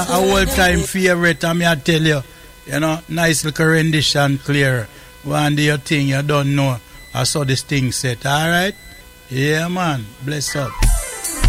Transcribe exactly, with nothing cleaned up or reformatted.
A whole time favorite, I may I tell you. You know, nice little rendition, clear. One day your thing you don't know. I saw this thing set. Alright? Yeah, man. Bless up.